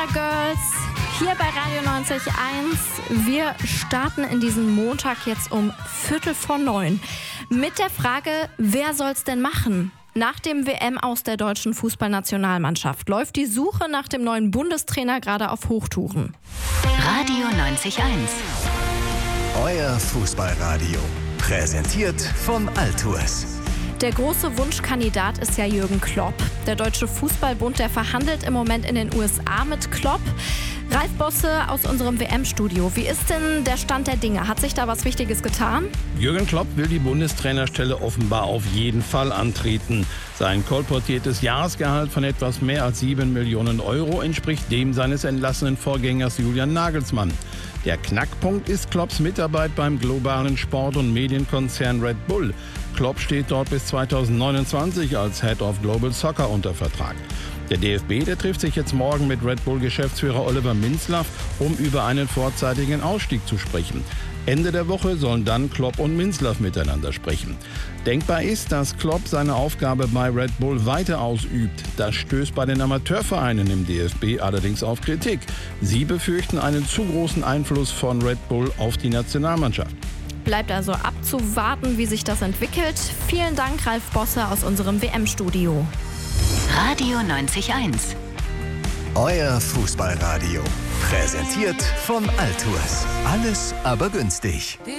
Girls hier bei Radio 90.1. Wir starten in diesen Montag jetzt um 8:45 mit der Frage, wer soll's denn machen? Nach dem WM aus der deutschen Fußballnationalmannschaft läuft die Suche nach dem neuen Bundestrainer gerade auf Hochtouren. Radio 90.1. Euer Fußballradio. Präsentiert von Altours. Der große Wunschkandidat ist ja Jürgen Klopp. Der Deutsche Fußballbund, der verhandelt im Moment in den USA mit Klopp. Ralf Bosse aus unserem WM-Studio. Wie ist denn der Stand der Dinge? Hat sich da was Wichtiges getan? Jürgen Klopp will die Bundestrainerstelle offenbar auf jeden Fall antreten. Sein kolportiertes Jahresgehalt von etwas mehr als 7 Millionen Euro entspricht dem seines entlassenen Vorgängers Julian Nagelsmann. Der Knackpunkt ist Klopps Mitarbeit beim globalen Sport- und Medienkonzern Red Bull. Klopp steht dort bis 2029 als Head of Global Soccer unter Vertrag. Der DFB, der trifft sich jetzt morgen mit Red Bull-Geschäftsführer Oliver Minzlaff, um über einen vorzeitigen Ausstieg zu sprechen. Ende der Woche sollen dann Klopp und Minzlaff miteinander sprechen. Denkbar ist, dass Klopp seine Aufgabe bei Red Bull weiter ausübt. Das stößt bei den Amateurvereinen im DFB allerdings auf Kritik. Sie befürchten einen zu großen Einfluss von Red Bull auf die Nationalmannschaft. Bleibt also abzuwarten, wie sich das entwickelt. Vielen Dank, Ralf Bosse aus unserem WM-Studio. Radio 90.1. Euer Fußballradio. Präsentiert von Altours. Alles aber günstig.